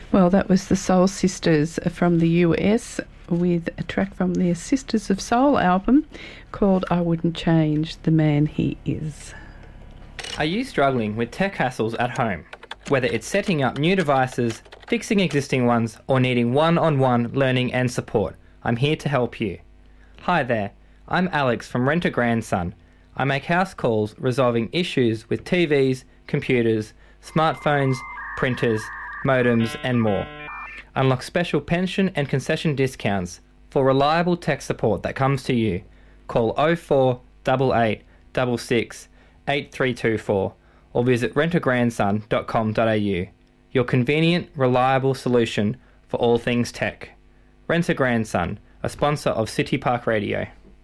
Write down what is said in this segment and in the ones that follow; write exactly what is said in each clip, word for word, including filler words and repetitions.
Well, that was the Soul Sisters from the U S with a track from their Sisters of Soul album called I Wouldn't Change the Man He Is. Are you struggling with tech hassles at home? Whether it's setting up new devices, fixing existing ones, or needing one-on-one learning and support, I'm here to help you. Hi there, I'm Alex from Rent a Grandson. I make house calls resolving issues with T Vs, computers, smartphones, printers, modems and more. Unlock special pension and concession discounts for reliable tech support that comes to you. Call oh four eight eight six six eight three two four or visit rent a grandson dot com dot a u. Your convenient, reliable solution for all things tech. Rent a Grandson, a sponsor of City Park Radio.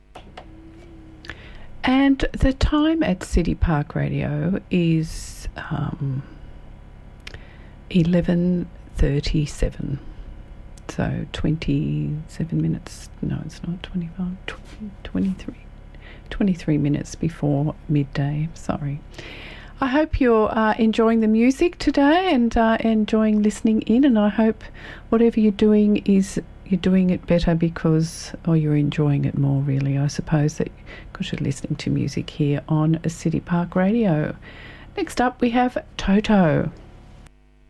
And the time at City Park Radio is um, eleven thirty-seven. So twenty-seven minutes, no it's not, twenty-five, twenty, twenty-three, twenty-three minutes before midday, sorry. I hope you're uh, enjoying the music today and uh, enjoying listening in, and I hope whatever you're doing is you're doing it better because, or you're enjoying it more really, I suppose, that because you're listening to music here on City Park Radio. Next up we have Toto.